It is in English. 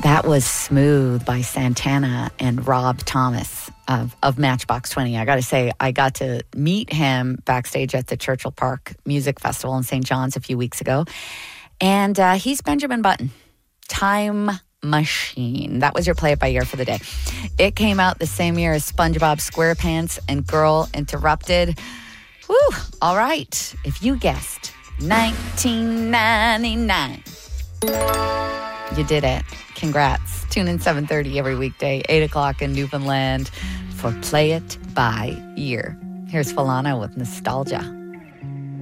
That was Smooth by Santana and Rob Thomas of Matchbox 20. I got to say, I got to meet him backstage at the Churchill Park Music Festival in St. John's a few weeks ago. And he's Benjamin Button. Time Machine. That was your Play It By Ear for the day. It came out the same year as SpongeBob SquarePants and Girl Interrupted. Woo! All right. If you guessed 1999, you did it. Congrats. Tune in 7:30 every weekday, 8 o'clock in Newfoundland for Play It By Ear. Here's Falana with Nostalgia.